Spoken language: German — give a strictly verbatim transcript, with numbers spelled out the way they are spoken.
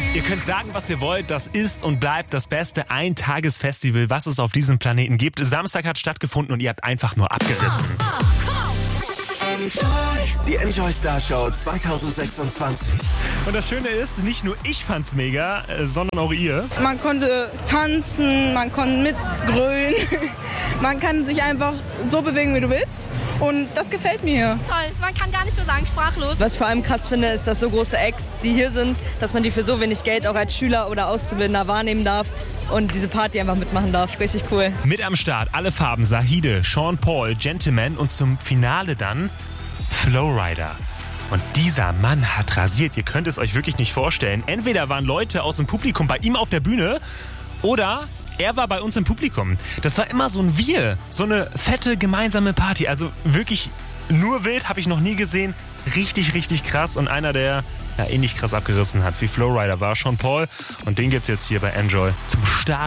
Ihr könnt sagen, was ihr wollt. Das ist und bleibt das beste Eintagesfestival, was es auf diesem Planeten gibt. Samstag hat stattgefunden und ihr habt einfach nur abgerissen. Die Enjoy Star Show zwanzig sechsundzwanzig. Und das Schöne ist, nicht nur ich fand's mega, sondern auch ihr. Man konnte tanzen, man konnte mitgrölen. Man kann sich einfach so bewegen, wie du willst. Und das gefällt mir hier. Toll, man kann gar nicht so sagen, sprachlos. Was ich vor allem krass finde, ist, dass so große Acts, die hier sind, dass man die für so wenig Geld auch als Schüler oder Auszubildender wahrnehmen darf und diese Party einfach mitmachen darf. Richtig cool. Mit am Start alle Farben, Zahide, Sean Paul, Gentleman und zum Finale dann Flowrider. Und dieser Mann hat rasiert. Ihr könnt es euch wirklich nicht vorstellen. Entweder waren Leute aus dem Publikum bei ihm auf der Bühne oder er war bei uns im Publikum. Das war immer so ein Wir, so eine fette gemeinsame Party. Also wirklich nur wild, habe ich noch nie gesehen. Richtig, richtig krass. Und einer, der ja, ähnlich krass abgerissen hat wie Flowrider war Sean Paul. Und den gibt's jetzt hier bei Enjoy zum Start.